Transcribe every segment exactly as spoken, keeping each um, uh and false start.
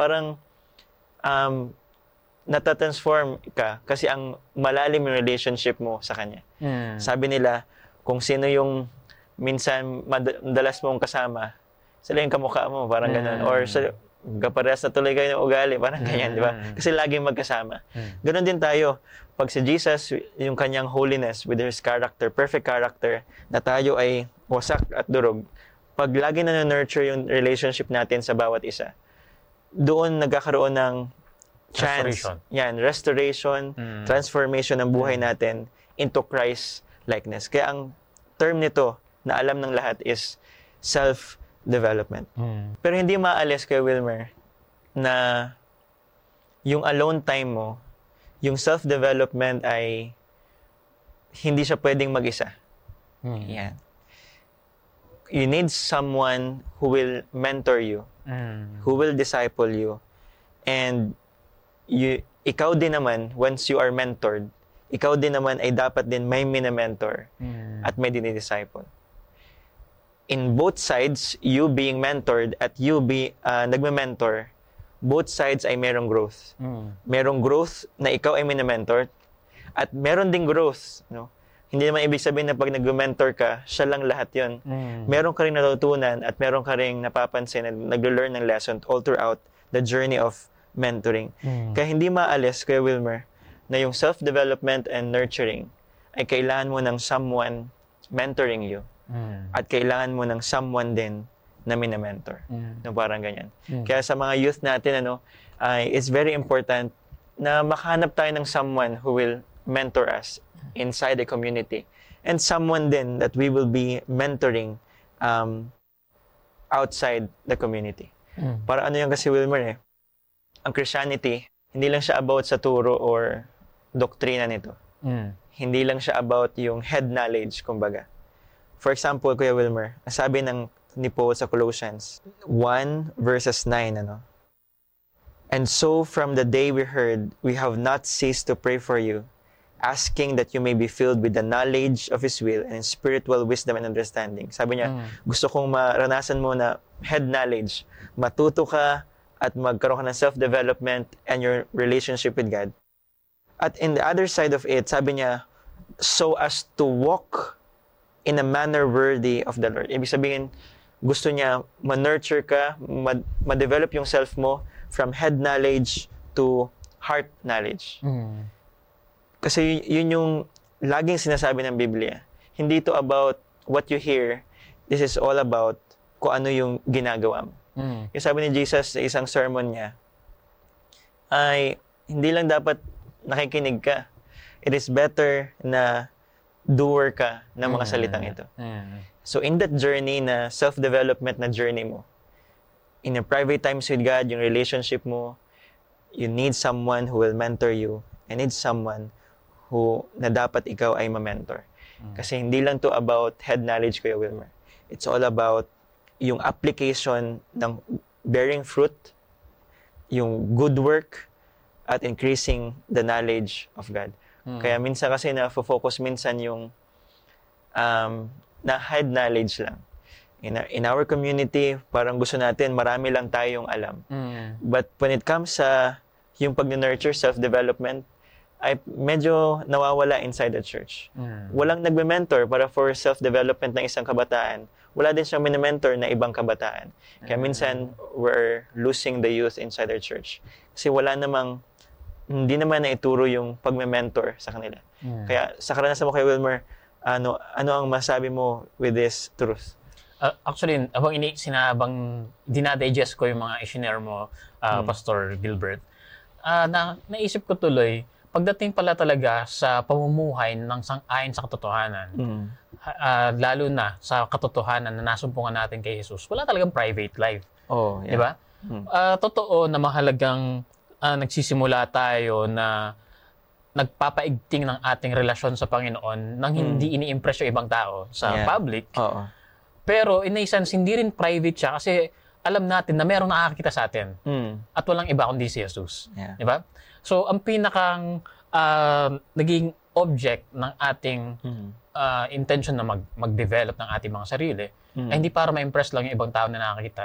parang um, natatransform ka kasi ang malalim yung relationship mo sa Kanya. Mm. Sabi nila, kung sino yung minsan madalas mong kasama, sila yung kamukha mo, parang ganun. Mm. Or sa, kaparehas na tuloy kayo ng ugali, parang ganyan, di ba? Kasi laging magkasama. Mm. Ganun din tayo. Pag si Jesus, yung kanyang holiness with his character, perfect character, na tayo ay wasak at durog, pag lagi na nurture yung relationship natin sa bawat isa, doon nagkakaroon ng chance, Restoration. yan, restoration, Mm. transformation ng buhay natin into Christ likeness. Kaya ang term nito na alam ng lahat is self-development. Mm. Pero hindi maalis kay Wilmer na yung alone time mo, yung self-development ay hindi siya pwedeng mag-isa. Mm. Yan. You need someone who will mentor you, Mm. who will disciple you, and you, ikaw din naman, once you are mentored, ikaw din naman ay dapat din may mina-mentor Mm. at may dinidisciple. In both sides, you being mentored at you be uh, nagme-mentor, both sides ay merong growth. Mm. Merong growth na ikaw ay mina-mentor at meron ding growth, no? Hindi naman ibig sabihin na pag nag-mentor ka, siya lang lahat yon. Mm. Meron ka rin natutunan at meron ka rin napapansin na nag-learn ng lesson all throughout the journey of mentoring. Mm. Kaya hindi maalis, Kuya Wilmer, na yung self-development and nurturing ay kailangan mo ng someone mentoring you Mm. at kailangan mo ng someone din na minamentor. Mm. No, parang ganyan. Mm. Kaya sa mga youth natin, ano, ay it's very important na makahanap tayo ng someone who will mentor us inside the community and someone din that we will be mentoring um, outside the community. Mm. Para ano yan kasi, Wilmer, eh, ang Christianity, hindi lang siya about sa turo or doktrina nito. Mm. Hindi lang siya about yung head knowledge, kumbaga. For example, Kuya Wilmer, ang sabi ng ni Paul sa Colossians one verses nine, ano? And so from the day we heard, we have not ceased to pray for you, asking that you may be filled with the knowledge of His will and spiritual wisdom and understanding. Sabi niya, Mm. gusto kong maranasan mo na head knowledge, matuto ka at magkaroon ka ng self-development and your relationship with God. At in the other side of it, sabi niya, so as to walk in a manner worthy of the Lord. Ibig sabihin, gusto niya ma-nurture ka, ma- ma-develop yung self mo from head knowledge to heart knowledge. Mm. Kasi yun yung laging sinasabi ng Biblia. Hindi ito about what you hear. This is all about kung ano yung ginagawa mo. Mm. Yung sabi ni Jesus sa isang sermon niya, ay hindi lang dapat nakikinig ka. It is better na doer ka ng mga salitang ito. Mm. So in that journey na self-development na journey mo, in your private times with God, yung relationship mo, you need someone who will mentor you and need someone who na dapat ikaw ay ma-mentor. Mm. Kasi hindi lang to about head knowledge, Kuya Wilmer. It's all about yung application ng bearing fruit, yung good work, at increasing the knowledge of God. Mm. Kaya minsan kasi na-focus minsan yung um, na head knowledge lang. In our, in our community, parang gusto natin marami lang tayong alam. Mm. But when it comes sa yung pag-nurture, self-development, ay medyo nawawala inside the church. Mm. Walang nagme-mentor para for self-development ng isang kabataan. Wala din siyang mini-mentor na ibang kabataan. Kaya minsan, we're losing the youth inside our church. Kasi wala namang, hindi naman na ituro yung pag-mentor sa kanila. Mm. Kaya sa karanasan mo kay Wilmer, ano, ano ang masabi mo with this truth? Uh, actually, habang ini sinabang dinadigest ko yung mga i-share mo, uh, Mm. Pastor Gilbert, uh, na, naisip ko tuloy, pagdating pala talaga sa pamumuhay ng sang-ayon sa katotohanan, Mm. uh, lalo na sa katotohanan na nasumpungan natin kay Jesus, wala talagang private life. Oh, yeah. Di ba? Mm. Uh, totoo na mahalagang uh, nagsisimula tayo na nagpapaigting ng ating relasyon sa Panginoon nang hindi ini-impress yung ibang tao sa Yeah. public. Oo. Pero in a sense, hindi rin private siya kasi alam natin na merong nakakakita sa atin Mm. at walang iba kundi si Jesus. Yeah. Di ba? So, ang pinakang uh, naging object ng ating Mm. uh, intention na mag- mag-develop ng ating mga sarili Mm. ay hindi para ma-impress lang yung ibang tao na nakakita,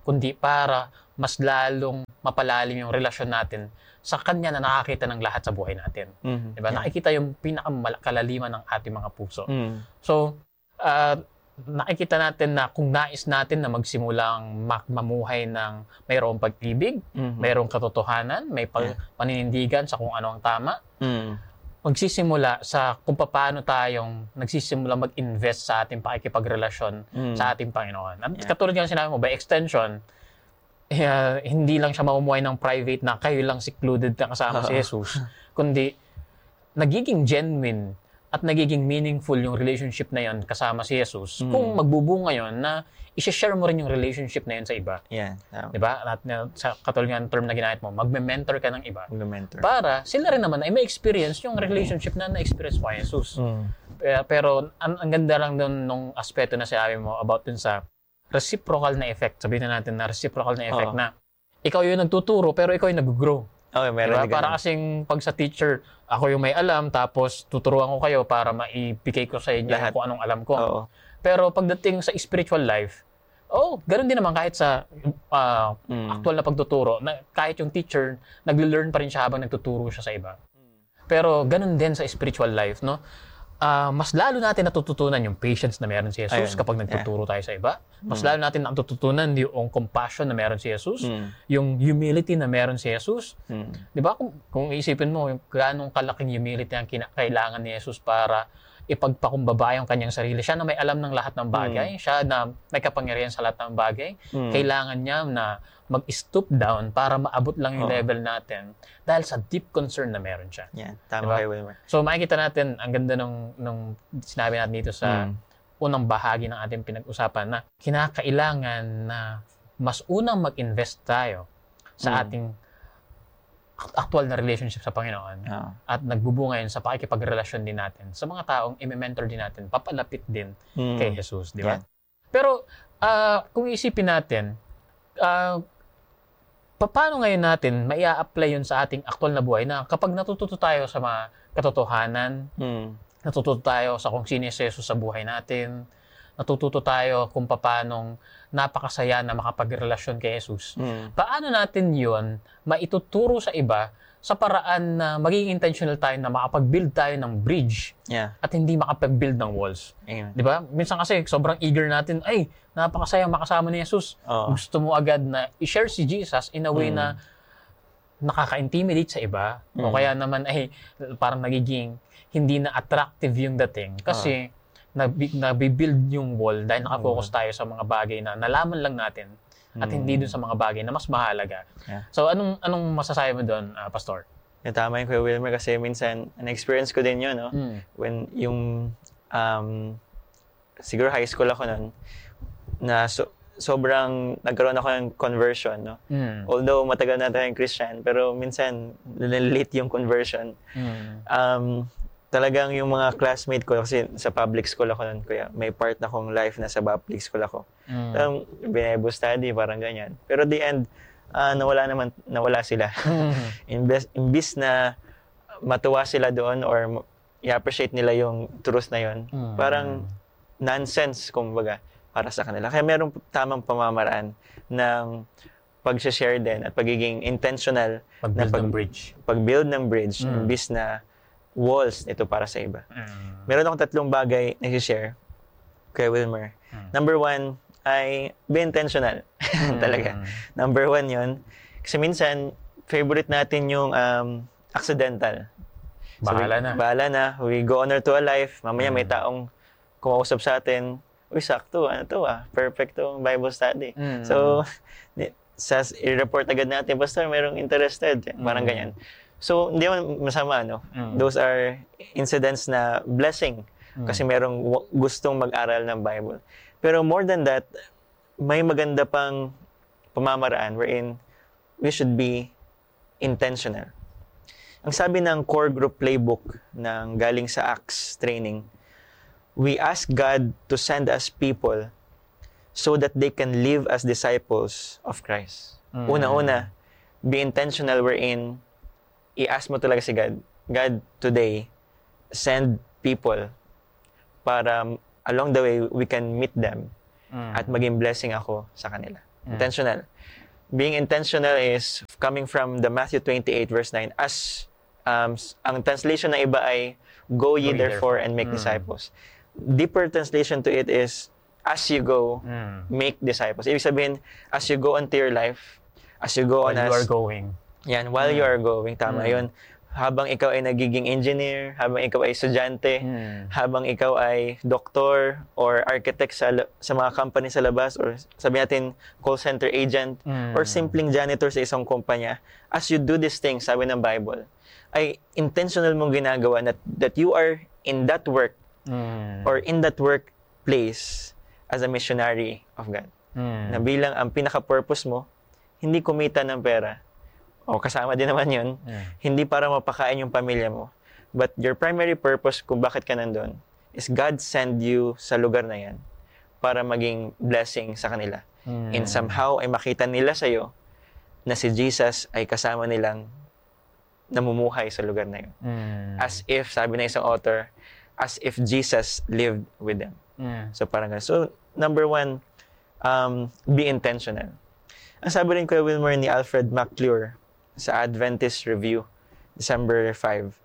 kundi para mas lalong mapalalim yung relasyon natin sa Kanya na nakakita ng lahat sa buhay natin. Mm-hmm. Diba? Yeah. Nakikita yung pinakakalaliman ng ating mga puso. Mm. So, uh, nakikita natin na kung nais natin na magsimulang mamuhay ng mayroong pag-ibig, mm-hmm. mayroong katotohanan, may pag- yeah. paninindigan sa kung ano ang tama, mm. magsisimula sa kung paano tayong nagsisimula mag-invest sa ating pakikipagrelasyon mm. sa ating Panginoon. At yeah. katulad nga sinabi mo, by extension, uh, hindi lang siya mamumuhay ng private na kayo lang secluded na kasama uh-huh. si Jesus, kundi nagiging genuine at nagiging meaningful yung relationship na yon kasama si Jesus mm. kung magbubunga yon na i-share mo rin yung relationship na yun sa iba. Yeah. Yeah. Diba? At uh, sa katulad ng term na ginamit mo, magme-mentor ka ng iba. Magme-mentor. Para sila rin naman ay may experience yung relationship na na-experience mo kay Jesus. Mm. Uh, pero ang, ang ganda lang dun nung aspeto na sinabi mo about dun sa reciprocal na effect. Sabihin na natin na reciprocal na effect oh. na ikaw yung nagtuturo pero ikaw yung nag-grow. Okay, meron diba? Para kasing pag sa teacher, ako yung may alam, tapos tuturuan ko kayo para maibigay ko sa inyo lahat. Kung anong alam ko. Oo. Pero pagdating sa spiritual life, oh, ganoon din naman kahit sa uh, mm. actual na pagtuturo, na kahit yung teacher, nagle-learn pa rin siya habang nagtuturo siya sa iba. Pero ganoon din sa spiritual life, no? Uh, mas lalo natin natututunan yung patience na meron si Jesus Ayun. Kapag nagtuturo yeah. tayo sa iba. Mas mm. lalo natin natututunan yung compassion na meron si Jesus, mm. yung humility na meron si Jesus. Mm. 'Di ba? Kung, kung isipin mo yung gaano kalaking humility ang kina- kailangan ni Jesus para ipagpakumbaba yung kanyang sarili. Siya na may alam ng lahat ng bagay, mm. siya na may kapangyarihan sa lahat ng bagay. Mm. Kailangan niya na mag-stoop down para maabot lang yung oh. level natin dahil sa deep concern na meron siya. Yeah, tama kayo, Wilmer. So makikita natin, ang ganda nung, nung sinabi natin dito sa mm. unang bahagi ng ating pinag-usapan na kinakailangan na mas unang mag-invest tayo sa mm. ating actual na relationship sa Panginoon oh. at nagbubunga yun sa pakikipagrelasyon din natin sa mga taong i-mentor din natin, papalapit din mm. kay Jesus, di ba? Yeah. Pero uh, kung isipin natin, uh, paano ngayon natin maia-apply yun sa ating aktual na buhay na kapag natututo tayo sa mga katotohanan, mm. natututo tayo sa kung sino si Jesus sa buhay natin, natututo tayo kung paanong napakasaya na makapagrelasyon kay Jesus. Mm. Paano natin yun maituturo sa iba sa paraan na magiging intentional tayo na makapag-build tayo ng bridge yeah. at hindi makapag-build ng walls. Yeah. Di ba? Minsan kasi sobrang eager natin, ay, napakasaya makasama ni Jesus. Oh. Gusto mo agad na i-share si Jesus in a way mm. na nakaka-intimidate sa iba mm. o kaya naman ay parang nagiging hindi na attractive yung dating kasi oh. nabibuild yung wall dahil nakafocus oh. tayo sa mga bagay na nalaman lang natin at hindi dun sa mga bagay na mas mahalaga. Yeah. So, anong anong masasabi mo doon, uh, Pastor? Yeah, tama yung Kuya Wilmer kasi minsan, an-experience ko din yun, no? Mm. When yung, um, siguro high school ako nun, na so, sobrang nagkaroon ako ng conversion, no? Mm. Although matagal na tayong Christian, pero minsan, late yung conversion. Mm. Um, talagang yung mga classmate ko, kasi sa public school ako nun, kuya, may part na akong life na sa public school ako. Mm. Um, Bible study, parang ganyan. Pero at the end, uh, nawala naman, nawala sila. Mm. imbes, imbis na matuwa sila doon or i-appreciate nila yung truth na yun, mm. parang nonsense, kumbaga, para sa kanila. Kaya merong tamang pamamaraan ng pag-share din at pagiging intentional pag-build na pag, ng bridge. Pag-build ng bridge, mm. imbis na walls ito para sa iba. Mm. Meron akong tatlong bagay na i-share kay Wilmer. Mm. Number one ay be intentional. Mm. Talaga. Number one yon. Kasi minsan, favorite natin yung um, accidental. Bahala so, na. Bahala na. We go on to a life. Mamaya mm. may taong kumausap sa atin. Uy, sakto. Ano to ah? Perfect to Bible study. Mm. So, sa i-report agad natin, Pastor, merong interested. Parang mm. ganyan. So, hindi naman masama, no? Mm. Those are incidents na blessing mm. kasi merong w- gustong mag-aral ng Bible. Pero more than that, may maganda pang pamamaraan wherein we should be intentional. Ang sabi ng core group playbook ng galing sa Acts training, we ask God to send us people so that they can live as disciples of Christ. Mm. Una-una, be intentional wherein i-ask mo talaga si God, God, today, send people para along the way, we can meet them mm. at maging blessing ako sa kanila. Mm. Intentional. Being intentional is coming from the Matthew twenty-eight verse nine. As um, ang translation ng iba ay, go ye Go ye therefore therefore. and make Mm. disciples. Deeper translation to it is, as you go, Mm. make disciples. Ibig sabihin, as you go onto your life, as you go While on you as... are going. Yan, while Mm. you are going, tama Mm. yun. Habang ikaw ay nagiging engineer, habang ikaw ay estudyante, Mm. habang ikaw ay doktor or architect sa, la- sa mga company sa labas, or sabi natin call center agent, Mm. or simpleng janitor sa isang kumpanya, as you do these things, sabi ng Bible, ay intentional mong ginagawa that, that you are in that work Mm. or in that workplace as a missionary of God. Mm. Na bilang ang pinaka-purpose mo, hindi kumita ng pera, o kasama din naman yun, Mm. hindi para mapakain yung pamilya mo. But your primary purpose kung bakit ka nandun is God send you sa lugar na yan para maging blessing sa kanila. Mm. And somehow ay makita nila sa'yo na si Jesus ay kasama nilang namumuhay sa lugar na yun. Mm. As if, sabi na isang author, as if Jesus lived with them. Mm. So parang ganun. So number one, um, be intentional. Ang sabi rin Kuya Wilmer ni Alfred McClure sa Adventist Review, December fifth,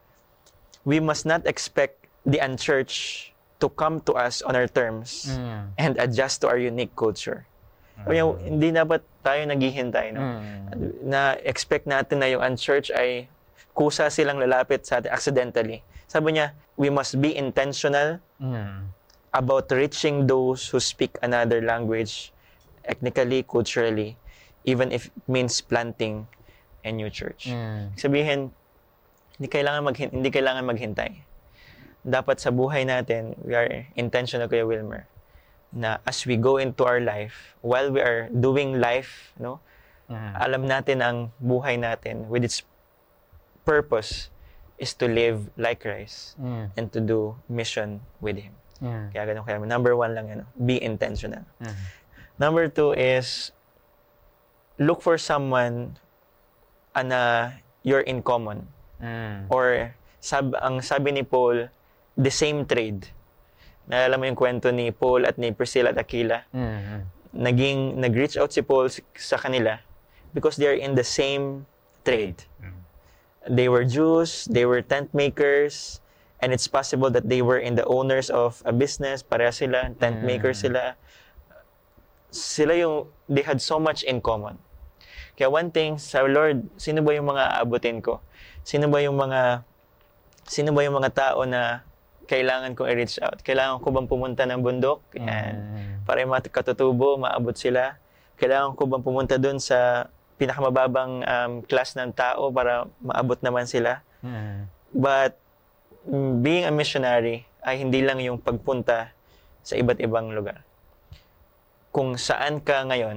we must not expect the unchurched to come to us on our terms Mm. and adjust to our unique culture. So, yung, hindi dapat tayo naghihintay, no? Mm. Na expect natin na yung unchurched ay kusa silang lalapit sa atin accidentally. Sabi niya, we must be intentional Mm. about reaching those who speak another language, ethnically, culturally, even if it means planting a new church. Mm. Sabihin, hindi kailangan mag hindi kailangan maghintay. Dapat sa buhay natin, we are intentional, Kuya Wilmer, na as we go into our life, while we are doing life, no, Mm. alam natin ang buhay natin with its purpose is to live like Christ Mm. and to do mission with Him. Mm. Kaya ganun kaya number one lang yun, be intentional. Mm. Number two is look for someone uh, na you're in common. Mm. Or sab ang sabi ni Paul, the same trade. Naalala mo yung kwento ni Paul at ni Priscilla at Aquila? Mm. Naging, nag-reach out si Paul sa kanila because they are in the same trade. Mm. They were Jews, they were tent makers, and it's possible that they were in the owners of a business, pareha sila, tent Mm. makers sila. Sila yung, they had so much in common. Kaya one thing, sa Lord, sino ba yung mga aabutin ko? Sino ba yung mga, sino ba yung mga tao na kailangan kong i-reach out? Kailangan ko bang pumunta ng bundok? Yan. Mm. Para yung mga katutubo, maabot sila. Kailangan ko bang pumunta dun sa pinakamababang um, class ng tao para maabot naman sila? Mm. But mm, being a missionary ay hindi lang yung pagpunta sa iba't ibang lugar. Kung saan ka ngayon,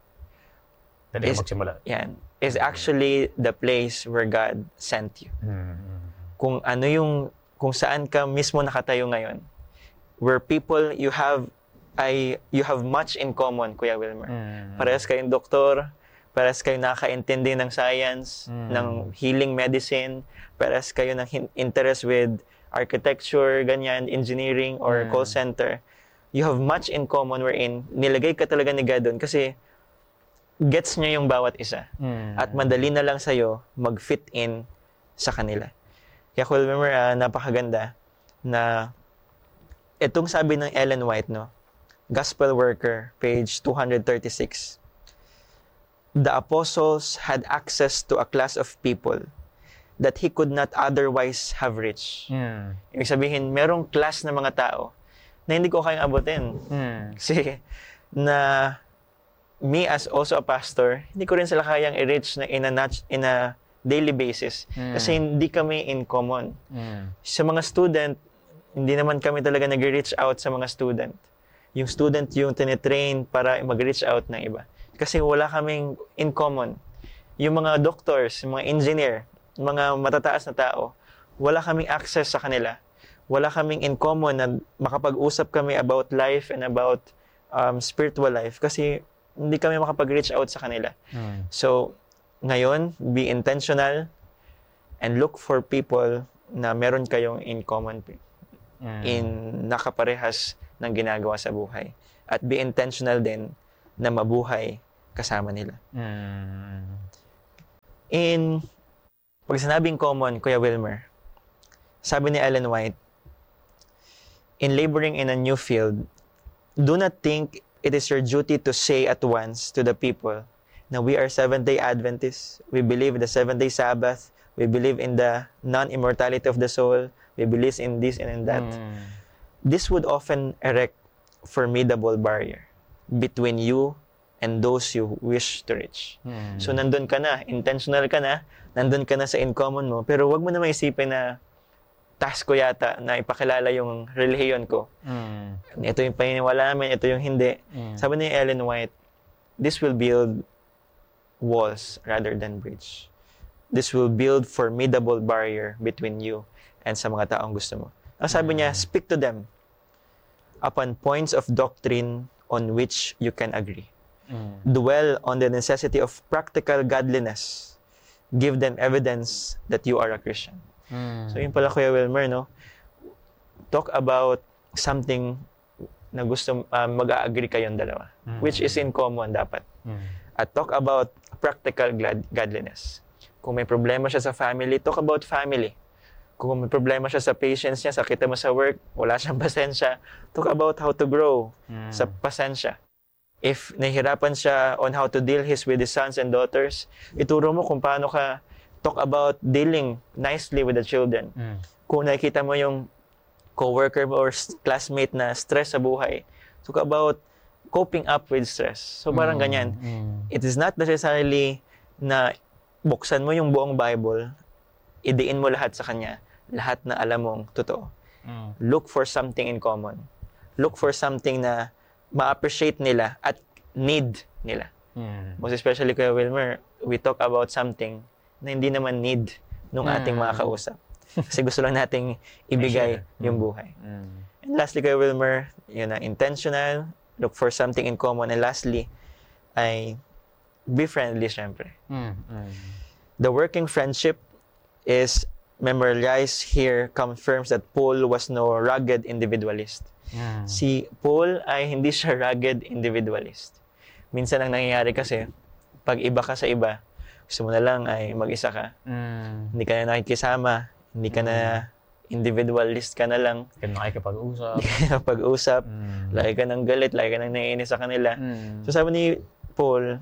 Dali Is- ka magsimula. yan, is actually the place where God sent you. Mm. Kung ano yung, kung saan ka mismo nakatayo ngayon, where people you have, ay, you have much in common, Kuya Wilmer. Mm. Parehas kayong doktor, parehas kayong nakakaintindi ng science, Mm. ng healing medicine, parehas kayo ng hin- interest with architecture, ganyan, engineering, or Mm. call center. You have much in common wherein nilagay ka talaga ni God doon kasi gets niya yung bawat isa. Mm. At madali na lang sa'yo mag-fit in sa kanila. Kaya Kuya Wilmer, uh, napakaganda na itong sabi ng Ellen White, no? Gospel Worker, page two thirty-six. The apostles had access to a class of people that he could not otherwise have reached. Mm. Ibig sabihin, merong class ng mga tao na hindi ko kayang abutin. Mm. Kasi na me as also a pastor, hindi ko rin sila kayang i-reach na in a, nat- in a daily basis. Mm. Kasi hindi kami in common. Mm. Sa mga student, hindi naman kami talaga nag-reach out sa mga student. Yung student yung tinitrain para mag-reach out ng iba. Kasi wala kaming in common. Yung mga doctors, yung mga engineer, yung mga matataas na tao, wala kaming access sa kanila. Wala kaming in common na makapag-usap kami about life and about um, spiritual life kasi hindi kami makapag-reach out sa kanila. Mm. So, ngayon, be intentional and look for people na meron kayong in common, Mm. in nakaparehas ng ginagawa sa buhay. At be intentional din na mabuhay kasama nila. Mm. In, pag sinabing common, Kuya Wilmer, sabi ni Ellen White, in laboring in a new field, do not think it is your duty to say at once to the people na we are Seventh-day Adventists, we believe in the seventh-day Sabbath, we believe in the non-immortality of the soul, we believe in this and in that. Mm. This would often erect formidable barrier between you and those you wish to reach. Mm. So, nandun ka na, intentional ka na, nandun ka na sa in common mo, pero wag mo na maisipin na task ko yata na ipakilala yung relihiyon ko. Mm. Ito yung paniniwala namin, ito yung hindi. Mm. Sabi ni Ellen White, this will build walls rather than bridge. This will build formidable barrier between you and sa mga taong gusto mo. Ang sabi niya, speak to them upon points of doctrine on which you can agree. Mm. Dwell on the necessity of practical godliness. Give them evidence that you are a Christian. Mm. So yun pala, Kuya Wilmer, no? Talk about something na gusto, uh, mag-a-agree kayong dalawa, Mm. which is in common dapat. Mm. At talk about practical glad- godliness. Kung may problema siya sa family, talk about family. Kung may problema siya sa patience niya, sakita mo sa work, wala siyang pasensya, talk about how to grow Mm. sa pasensya. If nahihirapan siya on how to deal his with his sons and daughters, ituro mo kung paano ka talk about dealing nicely with the children. Mm. Kung nakikita mo yung coworker or classmate na stress sa buhay, talk about coping up with stress. So parang Mm. ganyan. Mm. It is not necessarily na buksan mo yung buong Bible, idiin mo lahat sa kanya, lahat na alam mong totoo. Mm. Look for something in common. Look for something na ma-appreciate nila at need nila. Mm. Most especially, Kuya Wilmer, we talk about something na hindi naman need nung ating mga kausap. Kasi gusto lang nating ibigay May yung mm. buhay. Mm. And lastly, Kuya Wilmer, yun na, intentional, look for something in common. And lastly, ay be friendly, syempre. Mm. Mm. The working friendship is memorialized here confirms that Paul was no rugged individualist. Mm. Si Paul ay hindi siya rugged individualist. Minsan ang nangyayari kasi, pag iba ka sa iba, gusto mo na lang ay mag-isa ka. Mm. Hindi ka na nakikisama, hindi ka na individualist ka na lang. Kaya nakikipag-usap. Pag-usap, Mm. lagi ka ng galit, lagi ka ng naiinis sa kanila. Mm. So sabi ni Paul,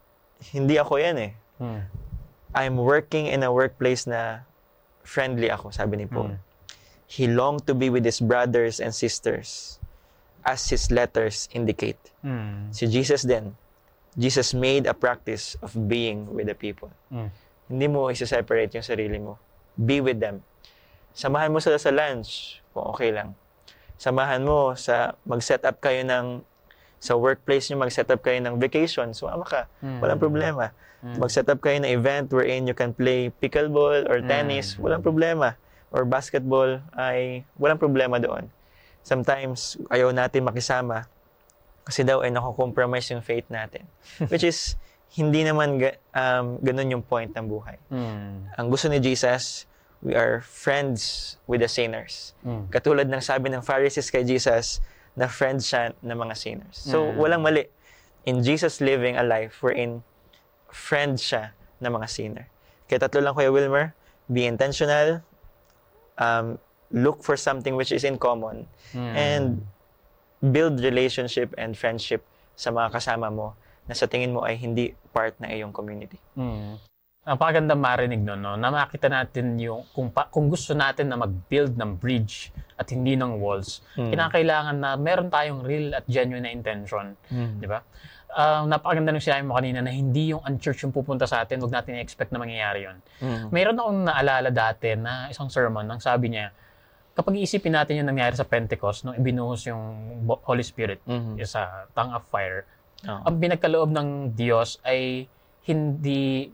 hindi ako yan eh. Mm. I'm working in a workplace na friendly ako, sabi ni Paul. Mm. He longed to be with his brothers and sisters, as his letters indicate. Mm. Si Jesus din, Jesus made a practice of being with the people. Mm. Hindi mo isa-separate yung sarili mo. Be with them. Samahan mo sila sa lunch, kung okay lang. Samahan mo sa mag-set up kayo ng, sa workplace nyo, mag-set up kayo ng vacation. Sumama ka. Mm. Walang problema. Mm. Mag-set up kayo ng event wherein you can play pickleball or tennis. Mm. Walang problema. Or basketball, ay walang problema doon. Sometimes, ayaw natin makisama kasi daw ay nako-compromise yung faith natin. Which is, hindi naman ga- um, ganun yung point ng buhay. Mm. Ang gusto ni Jesus, we are friends with the sinners. Mm. Katulad ng sabi ng Pharisees kay Jesus, na friends siya ng mga sinners. So, Mm. walang mali. In Jesus living a life wherein friend siya ng mga sinner. Kaya tatlo lang, Kuya Wilmer, be intentional, um, look for something which is in common, Mm. and build relationship and friendship sa mga kasama mo na sa tingin mo ay hindi part ng iyong community. Mm. Napakaganda marinig nun, no? Na makita natin yung, kung, pa, kung gusto natin na mag-build ng bridge at hindi ng walls, Mm. kinakailangan na meron tayong real at genuine na intention. Mm. Di ba? Um, napakaganda nung sinabi mo kanina na hindi yung unchurch yung pupunta sa atin, huwag natin i-expect na mangyayari yun. Mm. Mayroon akong naalala dati na isang sermon, ang sabi niya, kapag iisipin natin yung nangyari sa Pentecost, nung ibinuhos yung Holy Spirit Mhm. sa tongue of fire, Oh. ang pinagkaloob ng Diyos ay hindi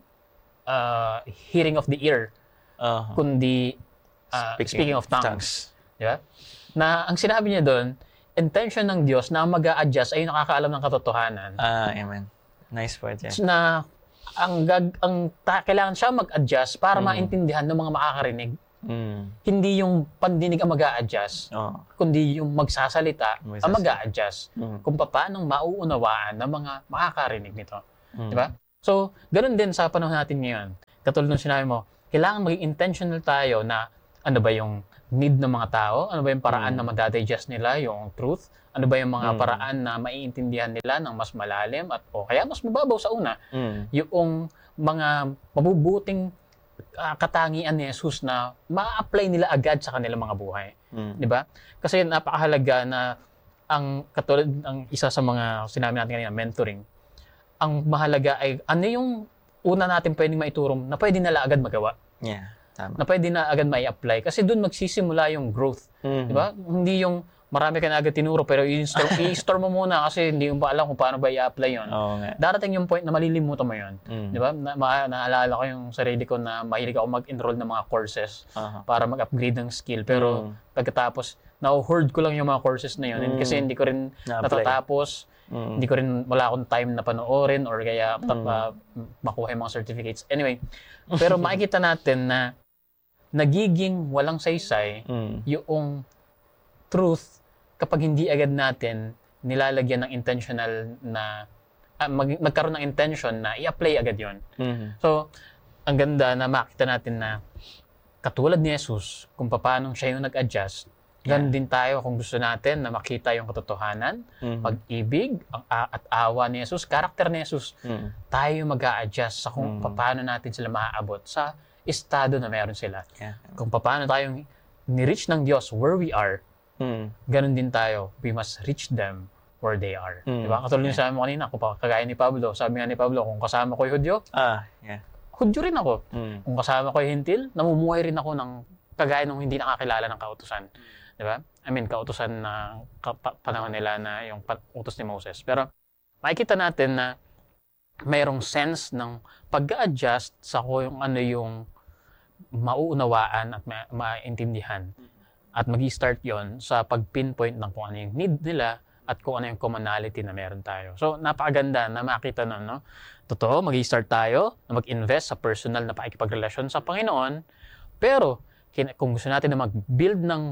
uh, hearing of the ear, Uh-huh. kundi uh, speaking, of tongues. Di ba? Na ang sinabi niya doon, intention ng Diyos na mag-a-adjust ay yung nakakaalam ng katotohanan. Ah, amen. Nice point, yeah. Na ang, gag, ang ta, kailangan siya mag-adjust para Mm. maintindihan ng mga makakarinig. Mm. Hindi yung pandinig ang mag-a-adjust, Oh. kundi yung magsasalita ang Magsasalita. mag-a-adjust Mm. kung paano mauunawaan ng mga makakarinig nito. Mm. Di ba? So, ganun din sa panahon natin ngayon. Katulad ng sinabi mo, kailangan maging intentional tayo na ano ba yung need ng mga tao? Ano ba yung paraan Mm. na madadigest nila yung truth? Ano ba yung mga Mm. paraan na maiintindihan nila ng mas malalim at o kaya mas mababaw sa una? Mm. Yung mga mabubuting uh, katangian ni Jesus na ma-apply nila agad sa kanilang mga buhay. Mm. Di ba? Kasi napakahalaga na ang katulad ang isa sa mga sinabi natin kanina, mentoring, ang mahalaga ay ano yung una natin pwedeng maituro na pwede nila agad magawa. Yeah, tama. Na pwede na agad mai-apply. Kasi doon magsisimula yung growth. Mm-hmm. Di ba? Hindi yung marami ka na agad tinuro pero i-store, i-store mo muna kasi hindi mo pa alam kung paano ba i-apply yun. Oo nga. Darating yung point na malilimutan mo yun. Mm. Di ba? Na, ma- naalala ko yung sarili ko na mahilig ako mag-enroll ng mga courses Uh-huh. para mag-upgrade ng skill. Pero Mm. pagkatapos, na-hoard ko lang yung mga courses na yun. Mm. Kasi hindi ko rin Na-apply. natatapos. Mm. Hindi ko rin, wala akong time na panoorin or kaya Mm. uh, makuha yung mga certificates. Anyway, pero makikita natin na nagiging walang saysay Mm. yung truth kapag hindi agad natin nilalagyan ng intentional na uh, mag, magkaroon ng intention na i-apply agad yon. Mm. So, ang ganda na makita natin na katulad ni Jesus, kung paano siya yung nag-adjust, ganun din tayo kung gusto natin na makita yung katotohanan, Mm. pag-ibig ang, a- at awa ni Jesus, karakter ni Jesus, Mm. tayo mag-a-adjust sa kung Mm. paano natin sila maaabot sa estado na meron sila. Yeah. Kung paano tayong ni-reach ng Diyos where we are, Mm. ganun din tayo. We must reach them where they are. Mm. Diba? Katulad yung sabi mo kanina, kung pa- kagaya ni Pablo, sabi nga ni Pablo, kung kasama ko yung Hudyo, Ah, yeah. Hudyo rin ako. Mm. Kung kasama ko yung Hintil, namumuhay rin ako ng kagaya nung hindi nakakilala ng kautusan. Diba? I mean, kautusan na kapa- panahon nila na yung pa- utos ni Moses. Pero makikita natin na mayroong sense ng pag-adjust sa kung ano yung mauunawaan at ma- maintindihan. At mag-i-start yon sa pag-pinpoint ng kung ano yung need nila at kung ano yung commonality na meron tayo. So, napakaganda na makita nun, no? Totoo, mag-i-start tayo na mag-invest sa personal na pakikipagrelasyon sa Panginoon. Pero, kin- kung gusto natin na mag-build ng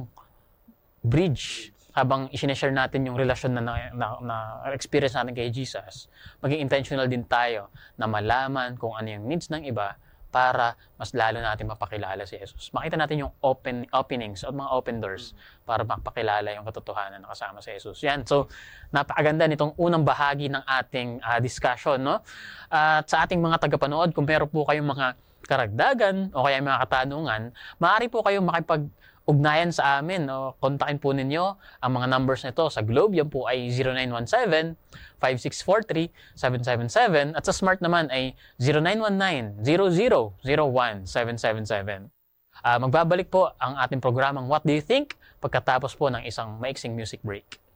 bridge habang isineshare natin yung relasyon na, na, na, na experience natin kay Jesus, maging intentional din tayo na malaman kung ano yung needs ng iba para mas lalo natin mapakilala si Jesus. Makita natin yung open openings o mga open doors para mapakilala yung katotohanan na kasama si Jesus. Yan. So, napakaganda nitong unang bahagi ng ating uh, discussion, no? At uh, sa ating mga tagapanood, kung meron po kayong mga karagdagan o kaya mga katanungan, maaari po kayong makipag ugnayan sa amin, no? Kontakin po ninyo ang mga numbers nito sa Globe. Yan po ay zero nine one seven, five six four three, seven seven seven at sa Smart naman ay zero nine one nine, zero zero zero one, seven seven seven. Uh, magbabalik po ang ating programang What Do You Think? Pagkatapos po ng isang maiksing music break.